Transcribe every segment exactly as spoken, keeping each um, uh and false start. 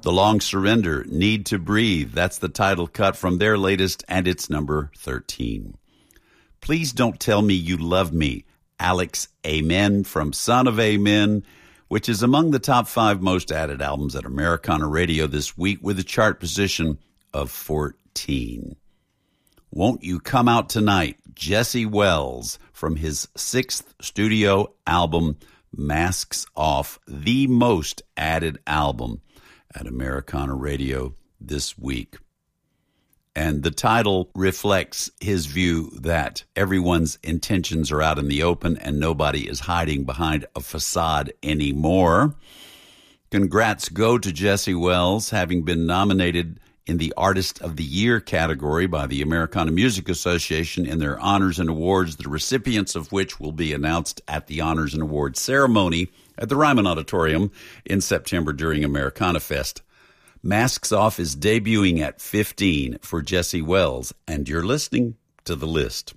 The Long Surrender, Need to Breathe. That's the title cut from their latest, and it's number thirteen. Please Don't Tell Me You Love Me, Alex Amen from Son of Amen, which is among the top five most added albums at Americana Radio this week with a chart position of fourteen. Won't You Come Out Tonight, Jesse Wells from his sixth studio album, Masks Off, the most added album at Americana Radio this week. And the title reflects his view that everyone's intentions are out in the open and nobody is hiding behind a facade anymore. Congrats go to Jesse Wells, having been nominated in the Artist of the Year category by the Americana Music Association in their honors and awards, the recipients of which will be announced at the honors and awards ceremony at the Ryman Auditorium in September during Americana Fest. Masks Off is debuting at fifteen for Jesse Wells, and you're listening to The List.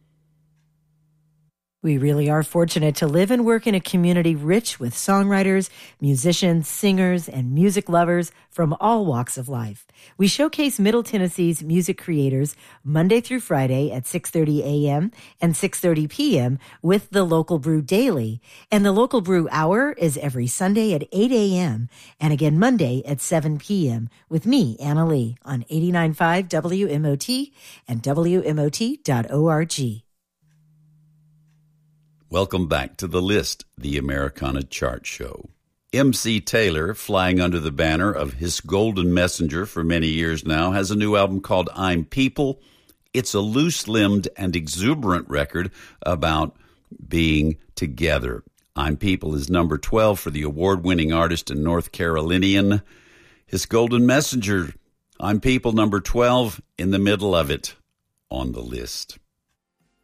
We really are fortunate to live and work in a community rich with songwriters, musicians, singers, and music lovers from all walks of life. We showcase Middle Tennessee's music creators Monday through Friday at six thirty a.m. and six thirty p.m. with the Local Brew Daily. And the Local Brew Hour is every Sunday at eight a.m. and again Monday at seven p.m. with me, Anna Lee, on eighty-nine point five W M O T and W M O T dot org. Welcome back to The List, the Americana Chart Show. M C Taylor, flying under the banner of his Golden Messenger for many years now, has a new album called I'm People. It's a loose-limbed and exuberant record about being together. I'm People is number twelve for the award-winning artist and North Carolinian. His Golden Messenger, I'm People, number twelve, in the middle of it on The List.